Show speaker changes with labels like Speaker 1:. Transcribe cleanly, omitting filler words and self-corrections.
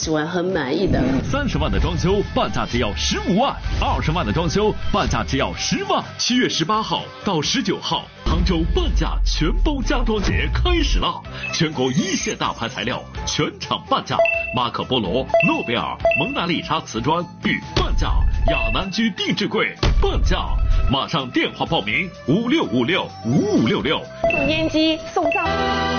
Speaker 1: 20万，很满意的。
Speaker 2: 30万的装修半价只要15万，20万的装修半价只要10万。7月18号到19号，杭州半价全包家装节开始了，全国一线大牌材料全场半价，马可波罗、诺贝尔、蒙娜丽莎瓷砖与半价，亚南居定制柜半价，马上电话报名56565566，
Speaker 3: 送烟机送上。